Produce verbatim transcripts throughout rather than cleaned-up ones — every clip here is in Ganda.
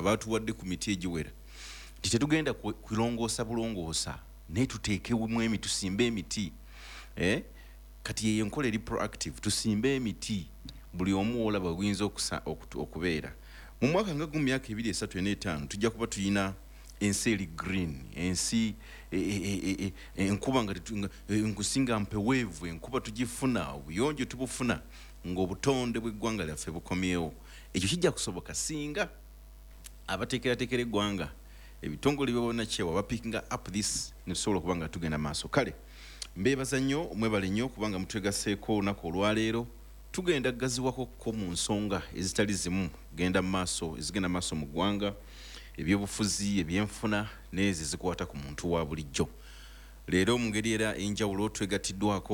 abatuwadde ku miti egiwera tetugenda kulongoosa bulongoosa naye tuteekewemu emiti tusimbe emiti eh? Kati ye enkola eri proactive tusimbe emiti buli omu olaba buyinza okubeera mu mwaka nga gumu myaka ebiri esatu ena etaano tujja kuba tuyina ensi eri green ensi enkuba nga nkusinga mpeweevu enkuba tugifuna obuyonjo tubufuna ng'obutonde bw'eggwanga lyaffe bukomyewo ekyo kijja kusoboka singa abateekerateekera eggwanga ebitongole byabona kyewa bapickinga up this ne tusobola okuba nga tugenda maaso kale mbeebaza nnyo mwebale nnyo kubanga mutwegaseeko olunaku olwaleero tugenda gaziwako ko mu nsonga ezitali zimu genda maaso ezigenda maaso mu ggwanga ebyobufuzi ebyenfuna n'ezo zikwata ku muntu wa bulijjo leero mu ngeri era enjawulo twegattiddwako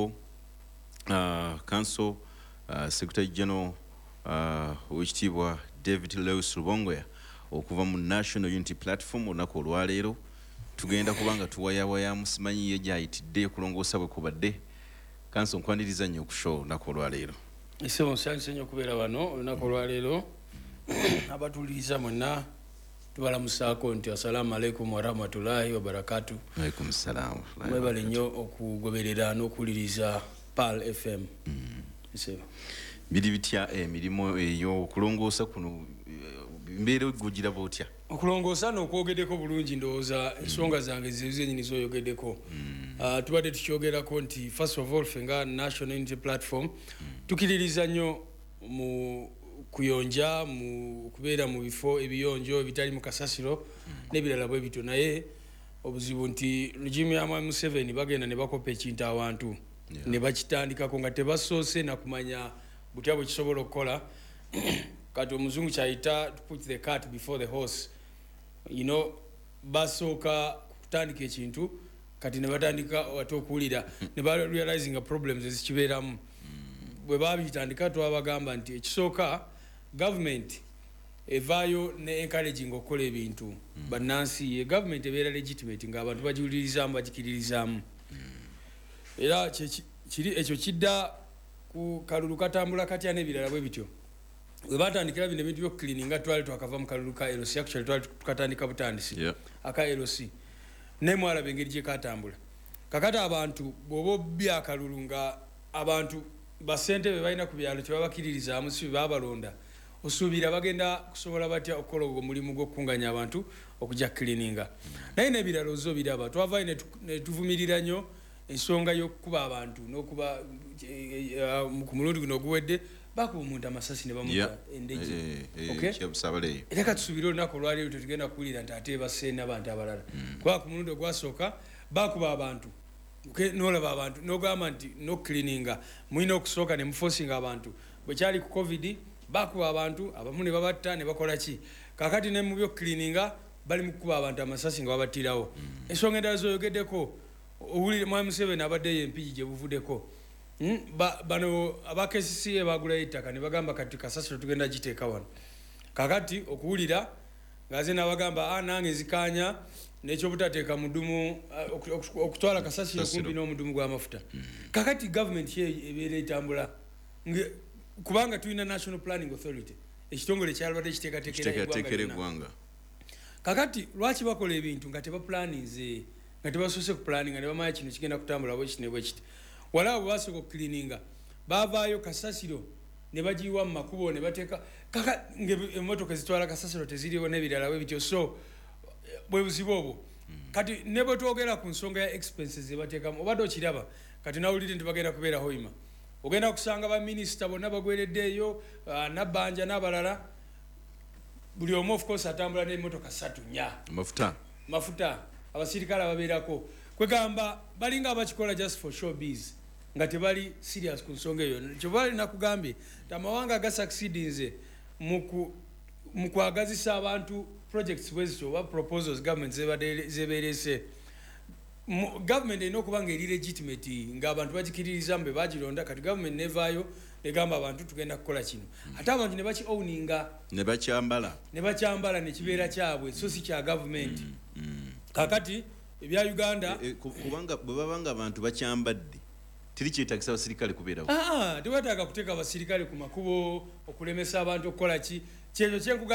uh, council uh, secretary general uh, owekitiibwa David Lewis Rubongoya okuva mu National Unity Platform olunaku olwaleero tugenda kubanga tuwayawaya musimanyi ye gyayitidde okulongoosa bwe kubadde council nkwaniriza nnyo okushow olunaku olwaleero ese musanze nnyo okubeera wano olunaku olwaleero abatuliza mwenna tubalamusaako nti assalamu alaikum warahmatullahi wabarakatu. Alaikum salam. Mwebale nnyo okugoberera n'okuwuliriza Pearl F M. Mm. Biri bitya emirimu eyo okulongoosa kuno mbeera ogira bwotya? Okulongoosa n'okwogeddeko bulungi ndowooza ensonga zange zezo ennyini z'oyogeddeko. Uh, tubadde tukyogerako nti first of all ffe nga National Unity Platform tukiririza nnyo mu kuyonja mu kubeera mu bifo ebiyonjo ebitali mu kasasiro n'ebirala bwe bityo naye obuzibu nti regime ya Mwami Museveni bagenda ne bakopa ekintu awantu ne bakitandikako nga tebasoose na kumanya butya bwe kisobola okukola kati omuzungu kyayita to put the cart before the horse you know basooka kutandika ekintu kati ne batandika wate okuwulira ne ba realizing problems ezikibeeramu bwe babitandika twabagamba nti ekisooka government evaayo ne encouraging okukola ebintu mm. bannansi ye government ebeera legitimate nga abantu bagiwulirizamu bagikiririzaamu mm. era kiri ekyo kidda ku kalulu katambula katya n'ebirala bwe bityo we batandikira bino ebintu by'okukilininga twali twakava mu kalulu ka L C actually twali tukatandika butandisi yeah. aka L C ne mwalaba engeri gye katambula kakati abantu bw'oba obbye akalulu nga abantu basente be balina ku byalo kyebabakiririzaamu si babalonda osuubira bagenda kusobola batya okukola ogwo mulimu gw'okukunganya abantu okujja cleaninga naye n'ebirala ozo biraba twavaayo ne tuvumirira nnyo ensonga y'okukuba abantu n'okuba ku mulundi guno oguwedde bakuba omuntu amasasi ne bamuta endege era katusuubire olunaku olwaleero tetugenda kuwulira nti ate baseena abantu abalala kuba ku mulundi ogwasooka bakuba abantu nolaba abantu nogamba nti no cleaninga mulina okusooka ne muforcing abantu bwe kyali ku covid bakuba abantu abamu ne babatta ne bakola ki kakati ne mu byo cleaninga bali mu kukuba abantu amasasi nga babattirawo ensonga endala z'oyogeddeko owulire Mwami Museveni abaddeyo empigi gye buvuddeko bano aba K C C A bagulayo ettaka ne bagamba kati kasasiro tugenda giteeka wano kakati okuwulira ng'aze n'abagamba a nange nzikaanya n'ekyobutateeka mudumu okutwala kasasiro kumpi n'omudumu gw'amafuta kakati government ye ebeera etambula kubanga tulina National Planning Authority ekitongole kyalibadde kiteekateekera eggwanga kakati lwaki bakola ebintu nga tebaplaninze nga tebasoose ku planninga ne bamanya kino kigenda kutambula bwekiti ne bwekiti walawo bwe basooka okukilininga baavaayo kasasiro ne bagiwa mu makubo ne bateeka kaka emmotoka ezitwala kasasiro teziriwo n'ebirala bwe bityo so bwe buzibu obwo kati ne bwe twogera ku nsonga ya expenses zebateekamu obadde okiraba kati nawulire nti bagenda kubeera hoima ogenda kusanga baminisita bonna bagwereddeeyo nabbanja n'abalala buli omu of course atambula n'emmotoka ssatu nnya mafuta mafuta abasirikale ababeerako kwegamba balinga abakikola just for showbiz nga tebali serious ku nsonga eyo kyobali nakugambye amawanga agasucceedinze mu kwagazisa abantu projects bwezityo oba proposals government zebeerese government erina okuba nga eri legitimate ng'abantu bagikiririza mbe bagironda kati government nevaayo negamba abantu tugenda kukola kino ate abantu ne baki-owninga ne bakyambala ne bakyambala ne kibeera kyabwe so si kya government kakati ebya Uganda kubanga bwe babanga abantu bakyambadde tiri kyetagisa abasirikale kubeerawo tebataaga kuteeka abasirikale ku makubo okulemesa abantu okukola ki kyekyo kyenkuga